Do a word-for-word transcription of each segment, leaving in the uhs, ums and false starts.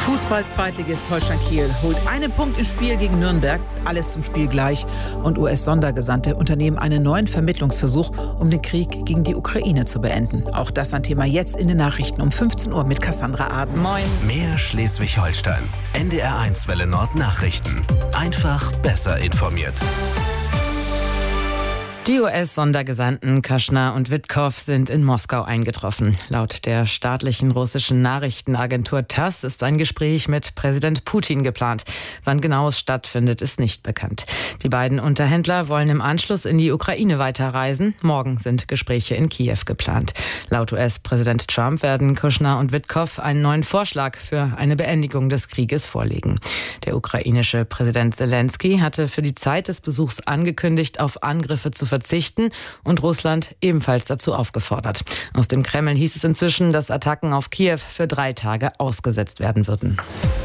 Fußball-Zweitligist Holstein Kiel holt einen Punkt im Spiel gegen Nürnberg. Alles zum Spiel gleich. Und U S-Sondergesandte unternehmen einen neuen Vermittlungsversuch, um den Krieg gegen die Ukraine zu beenden. Auch das ein Thema jetzt in den Nachrichten um fünfzehn Uhr mit Cassandra Aden. Moin. Mehr Schleswig-Holstein. N D R eins Welle Nord Nachrichten. Einfach besser informiert. Die U S-Sondergesandten Kushner und Witkow sind in Moskau eingetroffen. Laut der staatlichen russischen Nachrichtenagentur TASS ist ein Gespräch mit Präsident Putin geplant. Wann genau es stattfindet, ist nicht bekannt. Die beiden Unterhändler wollen im Anschluss in die Ukraine weiterreisen. Morgen sind Gespräche in Kiew geplant. Laut U S-Präsident Trump werden Kushner und Witkow einen neuen Vorschlag für eine Beendigung des Krieges vorlegen. Der ukrainische Präsident Zelensky hatte für die Zeit des Besuchs angekündigt, auf Angriffe zu verzichten und Russland ebenfalls dazu aufgefordert. Aus dem Kreml hieß es inzwischen, dass Attacken auf Kiew für drei Tage ausgesetzt werden würden.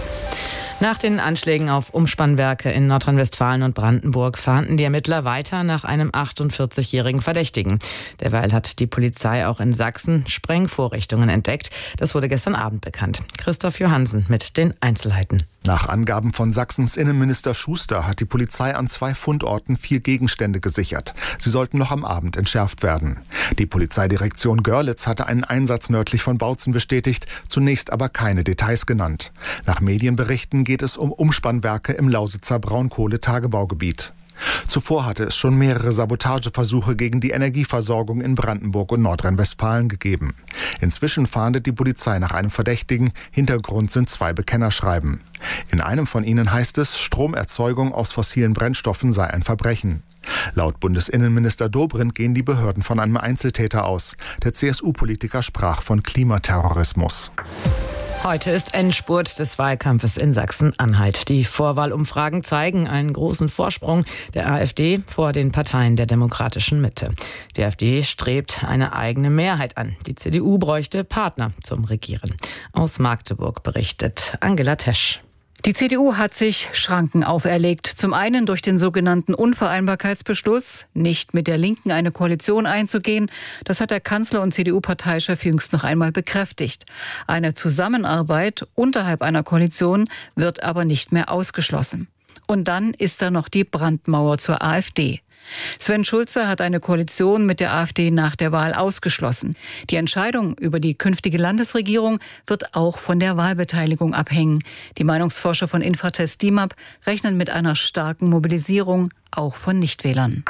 Nach den Anschlägen auf Umspannwerke in Nordrhein-Westfalen und Brandenburg fahnden die Ermittler weiter nach einem achtundvierzigjährigen Verdächtigen. Derweil hat die Polizei auch in Sachsen Sprengvorrichtungen entdeckt. Das wurde gestern Abend bekannt. Christoph Johansen mit den Einzelheiten. Nach Angaben von Sachsens Innenminister Schuster hat die Polizei an zwei Fundorten vier Gegenstände gesichert. Sie sollten noch am Abend entschärft werden. Die Polizeidirektion Görlitz hatte einen Einsatz nördlich von Bautzen bestätigt, zunächst aber keine Details genannt. Nach Medienberichten geht es um Umspannwerke im Lausitzer Braunkohletagebaugebiet. Zuvor hatte es schon mehrere Sabotageversuche gegen die Energieversorgung in Brandenburg und Nordrhein-Westfalen gegeben. Inzwischen fahndet die Polizei nach einem Verdächtigen. Hintergrund sind zwei Bekennerschreiben. In einem von ihnen heißt es, Stromerzeugung aus fossilen Brennstoffen sei ein Verbrechen. Laut Bundesinnenminister Dobrindt gehen die Behörden von einem Einzeltäter aus. Der C S U-Politiker sprach von Klimaterrorismus. Heute ist Endspurt des Wahlkampfes in Sachsen-Anhalt. Die Vorwahlumfragen zeigen einen großen Vorsprung der AfD vor den Parteien der demokratischen Mitte. Die AfD strebt eine eigene Mehrheit an. Die C D U bräuchte Partner zum Regieren. Aus Magdeburg berichtet Angela Tesch. Die C D U hat sich Schranken auferlegt. Zum einen durch den sogenannten Unvereinbarkeitsbeschluss, nicht mit der Linken eine Koalition einzugehen. Das hat der Kanzler und C D U-Parteichef jüngst noch einmal bekräftigt. Eine Zusammenarbeit unterhalb einer Koalition wird aber nicht mehr ausgeschlossen. Und dann ist da noch die Brandmauer zur AfD. Sven Schulze hat eine Koalition mit der AfD nach der Wahl ausgeschlossen. Die Entscheidung über die künftige Landesregierung wird auch von der Wahlbeteiligung abhängen. Die Meinungsforscher von Infratest D I M A P rechnen mit einer starken Mobilisierung, auch von Nichtwählern.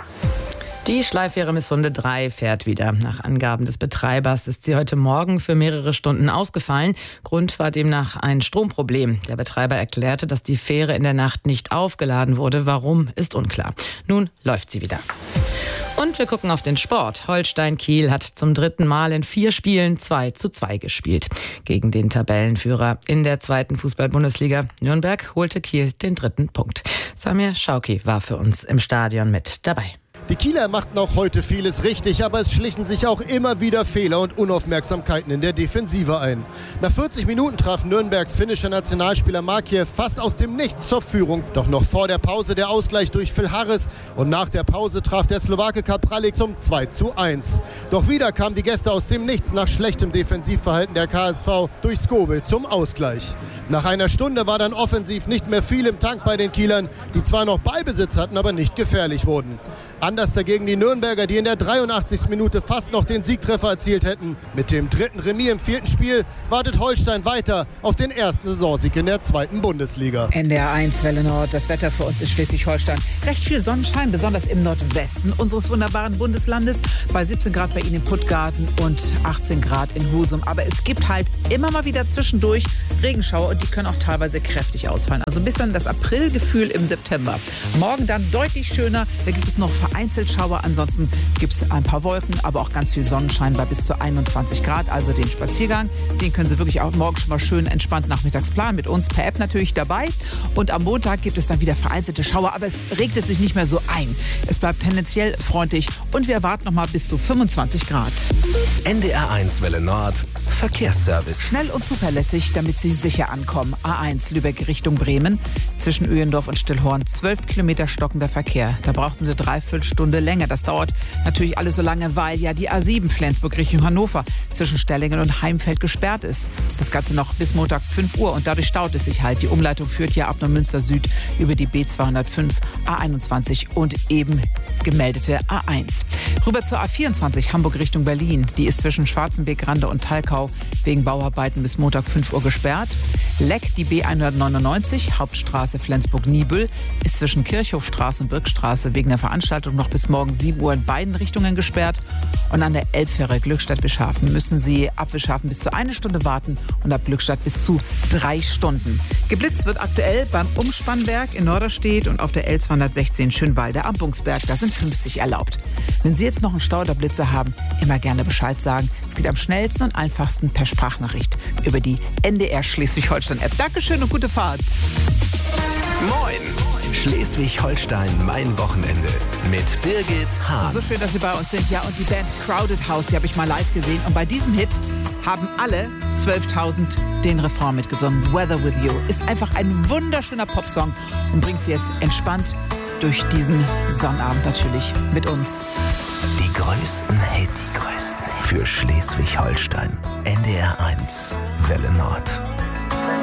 Die Schleifähre Missunde drei fährt wieder. Nach Angaben des Betreibers ist sie heute Morgen für mehrere Stunden ausgefallen. Grund war demnach ein Stromproblem. Der Betreiber erklärte, dass die Fähre in der Nacht nicht aufgeladen wurde. Warum, ist unklar. Nun läuft sie wieder. Und wir gucken auf den Sport. Holstein Kiel hat zum dritten Mal in vier Spielen zwei zu zwei gespielt. Gegen den Tabellenführer in der zweiten Fußball-Bundesliga Nürnberg holte Kiel den dritten Punkt. Samir Schauki war für uns im Stadion mit dabei. Die Kieler machten auch heute vieles richtig, aber es schlichen sich auch immer wieder Fehler und Unaufmerksamkeiten in der Defensive ein. Nach vierzig Minuten traf Nürnbergs finnischer Nationalspieler Markiev fast aus dem Nichts zur Führung. Doch noch vor der Pause der Ausgleich durch Phil Harris und nach der Pause traf der Slowake Kapralik zum zwei zu eins. Doch wieder kamen die Gäste aus dem Nichts nach schlechtem Defensivverhalten der K S V durch Skobel zum Ausgleich. Nach einer Stunde war dann offensiv nicht mehr viel im Tank bei den Kielern, die zwar noch Ballbesitz hatten, aber nicht gefährlich wurden. Anders dagegen die Nürnberger, die in der dreiundachtzigsten Minute fast noch den Siegtreffer erzielt hätten. Mit dem dritten Remis im vierten Spiel wartet Holstein weiter auf den ersten Saisonsieg in der zweiten Bundesliga. N D R eins Welle Nord, das Wetter für uns in Schleswig-Holstein. Recht viel Sonnenschein, besonders im Nordwesten unseres wunderbaren Bundeslandes. Bei siebzehn Grad bei Ihnen in Puttgarten und achtzehn Grad in Husum. Aber es gibt halt immer mal wieder zwischendurch Regenschauer und die können auch teilweise kräftig ausfallen. Also ein bisschen das Aprilgefühl im September. Morgen dann deutlich schöner, da gibt es noch vereinzelt Schauer. Ansonsten gibt es ein paar Wolken, aber auch ganz viel Sonnenschein bei bis zu einundzwanzig Grad. Also den Spaziergang, den können Sie wirklich auch morgen schon mal schön entspannt nachmittags planen. Mit uns per App natürlich dabei. Und am Montag gibt es dann wieder vereinzelte Schauer. Aber es regnet sich nicht mehr so ein. Es bleibt tendenziell freundlich und wir erwarten noch mal bis zu fünfundzwanzig Grad. N D R eins Welle Nord, Verkehrsservice. Schnell und zuverlässig, damit Sie sicher ankommen. A eins Lübeck Richtung Bremen. Zwischen Öhendorf und Stillhorn zwölf Kilometer stockender Verkehr. Da brauchten Sie dreiviertel Stunde länger. Das dauert natürlich alles so lange, weil ja die A sieben Flensburg Richtung Hannover zwischen Stellingen und Heimfeld gesperrt ist. Das Ganze noch bis Montag fünf Uhr und dadurch staut es sich halt. Die Umleitung führt ja ab Neumünster Süd über die B zweihundertfünf, A einundzwanzig und eben gemeldete A eins. Rüber zur A vierundzwanzig Hamburg Richtung Berlin. Die ist zwischen Schwarzenbeck-Rande und Talkau wegen Bauarbeiten bis Montag fünf Uhr gesperrt. Leck, die B hundertneunundneunzig, Hauptstraße Flensburg-Niebüll, ist zwischen Kirchhofstraße und Birkstraße wegen der Veranstaltung noch bis morgen sieben Uhr in beiden Richtungen gesperrt. Und an der Elbfähre Glückstadt-Wischhafen müssen Sie ab Wischhafen bis zu eine Stunde warten und ab Glückstadt bis zu drei Stunden. Geblitzt wird aktuell beim Umspannwerk in Norderstedt und auf der L zweihundertsechzehn Schönwalde am Bungsberg. Da sind fünfzig erlaubt. Wenn Sie jetzt noch einen Stau oder Blitzer haben, immer gerne Bescheid sagen. Es geht am schnellsten und einfachsten per Sprachnachricht über die N D R Schleswig-Holstein-App. Dankeschön und gute Fahrt. Moin! Schleswig-Holstein, mein Wochenende mit Birgit Hahn. So schön, dass Sie bei uns sind. Ja, und die Band Crowded House, die habe ich mal live gesehen. Und bei diesem Hit haben alle zwölftausend den Refrain mitgesungen. Weather With You ist einfach ein wunderschöner Popsong und bringt Sie jetzt entspannt durch diesen Sonnabend natürlich mit uns. Die größten Hits, die größten Hits für Schleswig-Holstein. N D R eins Welle Nord.